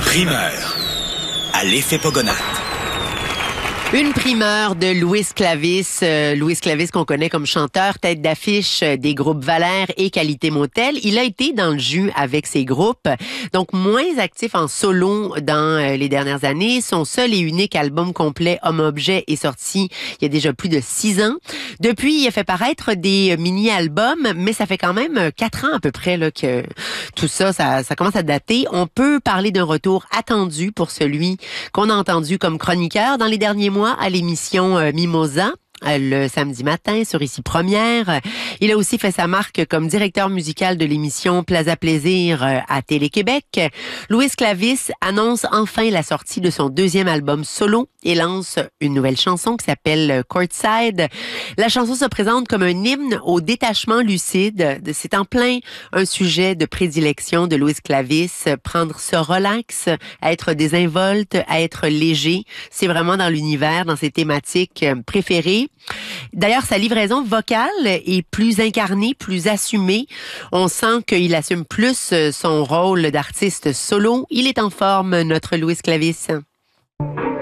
Primeur à l'effet Pogonat. Une primeur de Louis Clavis. Louis Clavis qu'on connaît comme chanteur, tête d'affiche des groupes Valère et Qualité Motel. Il a été dans le jus avec ces groupes, donc moins actif en solo dans les dernières années. Son seul et unique album complet, Homme-Objet, est sorti il y a déjà plus de 6 ans. Depuis, il a fait paraître des mini-albums, mais ça fait quand même 4 ans à peu près là, que tout ça commence à dater. On peut parler d'un retour attendu pour celui qu'on a entendu comme chroniqueur dans les derniers mois à l'émission Mimosa. Le samedi matin sur Ici Première. Il a aussi fait sa marque comme directeur musical de l'émission Plaza Plaisir à Télé-Québec. Louis Clavis annonce enfin la sortie de son 2e album solo et lance une nouvelle chanson qui s'appelle Courtside. La chanson se présente comme un hymne au détachement lucide. C'est en plein un sujet de prédilection de Louis Clavis. Prendre ce relax, à être désinvolte, à être léger. C'est vraiment dans l'univers, dans ses thématiques préférées. D'ailleurs, sa livraison vocale est plus incarnée, plus assumée. On sent qu'il assume plus son rôle d'artiste solo. Il est en forme, notre Louis Clavis.